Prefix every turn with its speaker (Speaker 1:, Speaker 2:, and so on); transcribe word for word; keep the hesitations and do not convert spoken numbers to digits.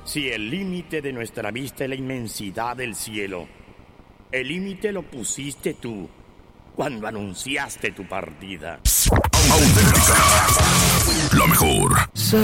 Speaker 1: Si el límite de nuestra vista es la inmensidad del cielo, el límite lo pusiste tú cuando anunciaste tu partida.
Speaker 2: Auténtica, la mejor.